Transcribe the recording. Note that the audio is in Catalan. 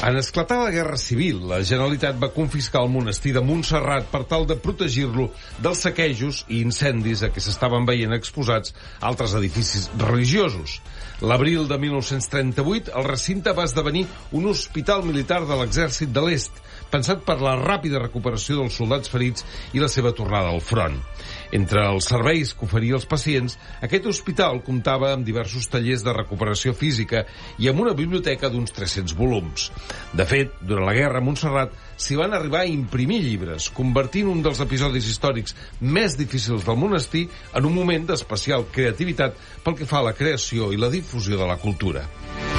En esclatar la Guerra Civil, la Generalitat va confiscar el monestir de Montserrat per tal de protegir-lo dels saquejos i incendis a què s'estaven veient exposats altres edificis religiosos. L'abril de 1938, el recinte va esdevenir un hospital militar de l'Exèrcit de l'Est, pensat per la ràpida recuperació dels soldats ferits i la seva tornada al front. Entre els serveis que oferia als pacients, aquest hospital comptava amb diversos tallers de recuperació física i amb una biblioteca d'uns 300 volums. De fet, durant la guerra a Montserrat s'hi van arribar a imprimir llibres, convertint un dels episodis històrics més difícils del monestir en un moment d'especial creativitat pel que fa a la creació i la difusió de la cultura.